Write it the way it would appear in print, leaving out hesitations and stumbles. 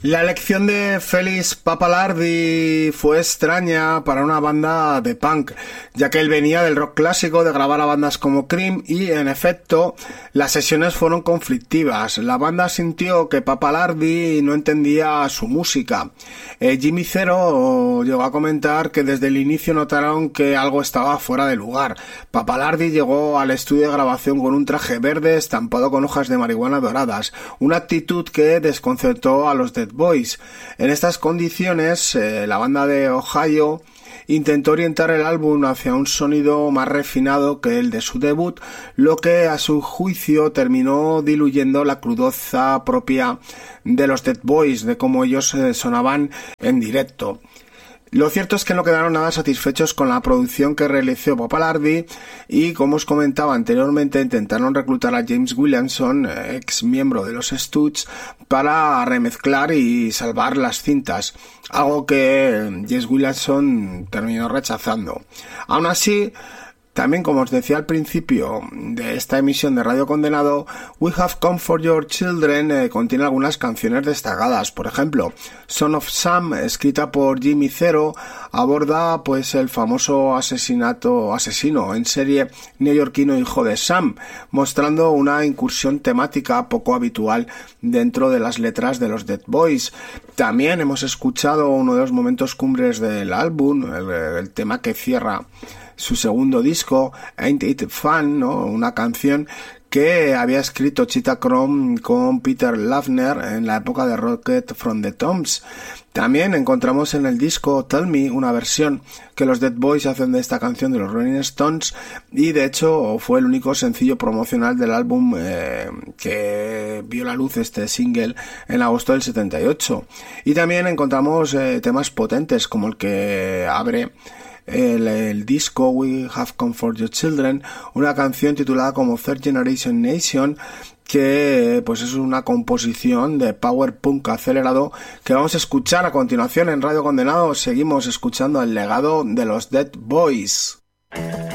La elección de Félix Pappalardi fue extraña para una banda de punk, ya que él venía del rock clásico, de grabar a bandas como Cream, y en efecto las sesiones fueron conflictivas. La banda sintió que Pappalardi no entendía su música. Jimmy Zero llegó a comentar que desde el inicio notaron que algo estaba fuera de lugar. Pappalardi llegó al estudio de grabación con un traje verde estampado con hojas de marihuana doradas, una actitud que desconcertó a los Dead Boys. En estas condiciones, la banda de Ohio intentó orientar el álbum hacia un sonido más refinado que el de su debut, lo que a su juicio terminó diluyendo la crudeza propia de los Dead Boys, de cómo ellos sonaban en directo. Lo cierto es que no quedaron nada satisfechos con la producción que realizó Pappalardi y, como os comentaba anteriormente, intentaron reclutar a James Williamson, ex miembro de los Stooges, para remezclar y salvar las cintas, algo que James Williamson terminó rechazando. Aún así, también, como os decía al principio de esta emisión de Radio Condenado, We Have Come For Your Children contiene algunas canciones destacadas. Por ejemplo, Son of Sam, escrita por Jimmy Zero, aborda pues el famoso asesino en serie neoyorquino Hijo de Sam, mostrando una incursión temática poco habitual dentro de las letras de los Dead Boys. También hemos escuchado uno de los momentos cumbres del álbum, el tema que cierra su segundo disco, Ain't It Fun, ¿no? Una canción que había escrito Cheetah Chrome con Peter Lavner en la época de Rocket from the Tombs. También encontramos en el disco Tell Me una versión que los Dead Boys hacen de esta canción de los Rolling Stones, y de hecho fue el único sencillo promocional del álbum que vio la luz, este single, en agosto del 78. Y también encontramos temas potentes como el que abre el disco We Have Come For Your Children, una canción titulada como Third Generation Nation, que pues es una composición de power punk acelerado que vamos a escuchar a continuación en Radio Condenado. Seguimos escuchando el legado de los Dead Boys.